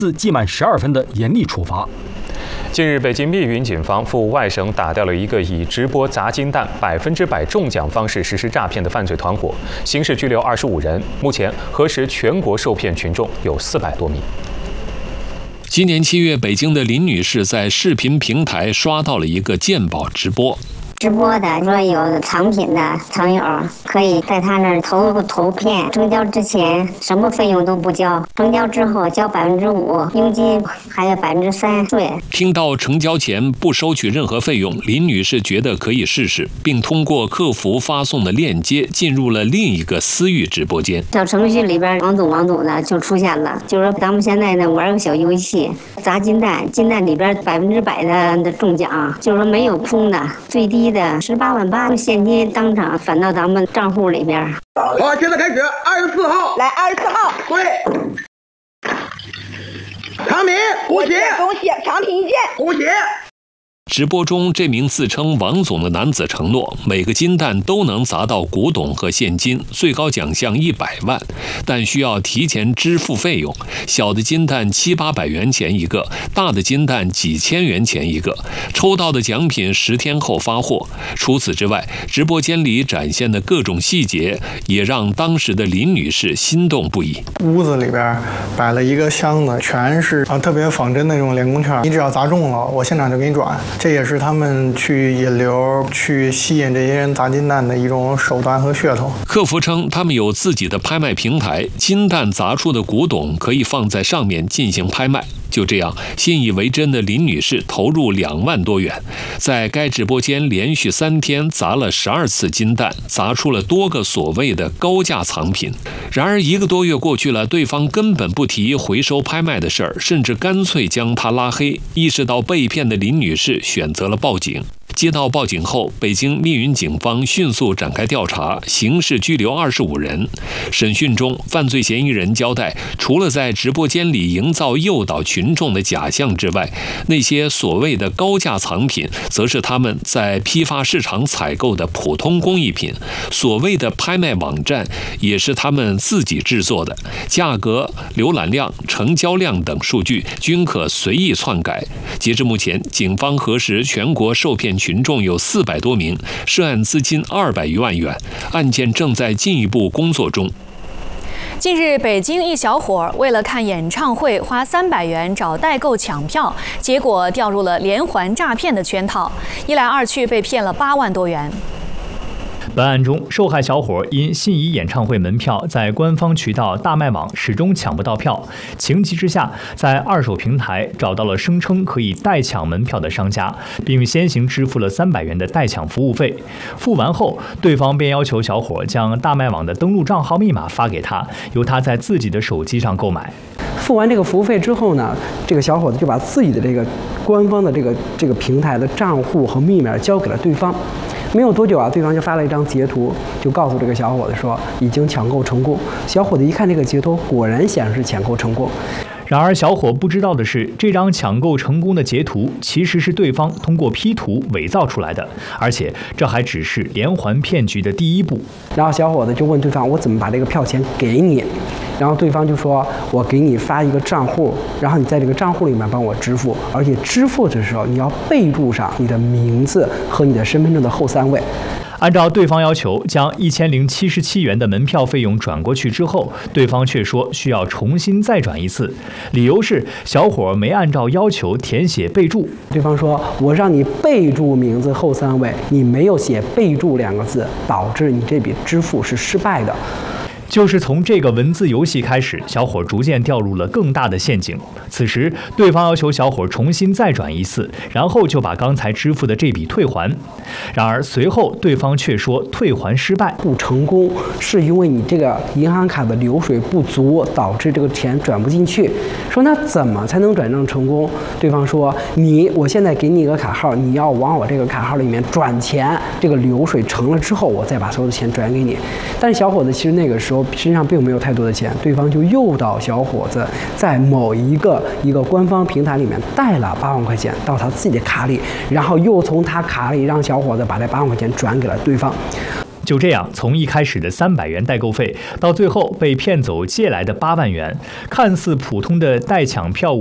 自记满12分的严厉处罚。 近日，北京密云警方赴外省打掉了一个以直播砸金蛋100%中奖方式实施诈骗的犯罪团伙，刑事拘留25人。目前核实全国受骗群众有400多名。 今年7月，北京的林女士在视频平台刷到了一个鉴宝直播。 直播的说有藏品的藏友可以在他那儿投片，成交之前什么费用都不交，成交之后交5%，佣金还有3%税。 听到成交前不收取任何费用，林女士觉得可以试试，并通过客服发送的链接进入了另一个私域直播间。 小程序里边王总的就出现了，就是说咱们现在呢玩个小游戏，砸金蛋，金蛋里边100%的中奖，就是说没有空的，最低的18.8万，现金当场返到咱们账户里边。 好，现在开始，24号， 来24号， 对，长品，恭喜， 恭喜，长品一件， 恭喜。 直播中，这名自称王总的男子承诺，每个金蛋都能砸到古董和现金，最高奖项100万，但需要提前支付费用。小的金蛋700-800元钱一个，大的金蛋几千元钱一个。抽到的奖品10天后发货。除此之外，直播间里展现的各种细节，也让当时的林女士心动不已。 屋子里边摆了一个箱子，全是特别仿真的那种连工券，你只要砸中了，我现场就给你转。这也是他们去引流、去吸引这些人砸金蛋的一种手段和噱头。 客服称，他们有自己的拍卖平台，金蛋砸出的古董可以放在上面进行拍卖。就这样，信以为真的林女士投入2万多元，在该直播间连续3天砸了12次金蛋，砸出了多个所谓的高价藏品。然而1个多月过去了，对方根本不提回收拍卖的事儿，甚至干脆将她拉黑。意识到被骗的林女士选择了报警。接到报警后，北京密云警方迅速展开调查，刑事拘留25人。审讯中，犯罪嫌疑人交代，除了在直播间里营造诱导群众的假象之外，那些所谓的高价藏品，则是他们在批发市场采购的普通工艺品。所谓的拍卖网站，也是他们自己制作的，价格、浏览量、成交量等数据均可随意篡改。截至目前，警方核实全国受骗群众有400多名，涉案资金200余万元，案件正在进一步工作中。 近日，北京一小伙为了看演唱会花300元找代购抢票，结果掉入了连环诈骗的圈套，一来二去被骗了8万多元。 本案中，受害小伙因心仪演唱会门票在官方渠道大麦网始终抢不到票，情急之下，在二手平台找到了声称可以代抢门票的商家，并先行支付了300元的代抢服务费。付完后，对方便要求小伙将大麦网的登录账号密码发给他，由他在自己的手机上购买。 付完这个服务费之后呢，这个小伙子就把自己的这个官方的这个平台的账户和密码交给了对方。没有多久啊，对方就发了一张截图，就告诉这个小伙子说已经抢购成功。小伙子一看这个截图，果然显示抢购成功。 然而，小伙不知道的是，这张抢购成功的截图其实是对方通过 P 图伪造出来的，而且这还只是连环骗局的第一步。 然后小伙子就问对方：“我怎么把这个票钱给你？”然后对方就说：“我给你发一个账户，然后你在这个账户里面帮我支付，而且支付的时候你要备注上你的名字和你的身份证的后3位。” 按照对方要求，将1077元的门票费用转过去之后，对方却说需要重新再转一次，理由是小伙没按照要求填写备注。 对方说：“我让你备注名字后3位，你没有写备注2个字，导致你这笔支付是失败的。” 就是从这个文字游戏开始，小伙逐渐掉入了更大的陷阱。此时，对方要求小伙重新再转一次，然后就把刚才支付的这笔退还。然而随后对方却说退还失败， 不成功，是因为你这个银行卡的流水不足，导致这个钱转不进去。说那怎么才能转账成功？对方说我现在给你一个卡号，你要往我这个卡号里面转钱，这个流水成了之后，我再把所有的钱转给你。但是小伙子其实那个时候身上并没有太多的钱，对方就诱导小伙子在某一个官方平台里面贷了8万块钱到他自己的卡里，然后又从他卡里让小伙子把这8万块钱转给了对方。 就这样，从一开始的300元代购费，到最后被骗走借来的8万元，看似普通的代抢票